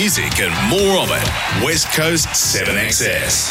music and more of it. West Coast 7XS.